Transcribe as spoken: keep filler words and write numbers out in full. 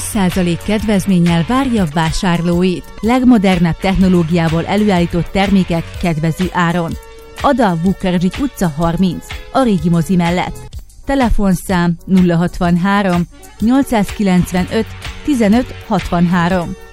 százalék kedvezménnyel várja vásárlóit. Legmodernebb technológiával előállított termékek kedvező áron. Ada Vukhardzsik utca harminc, a régi mozi mellett. Telefonszám nulla hatvanhárom nyolcszázkilencvenöt tizenöt hatvanhárom.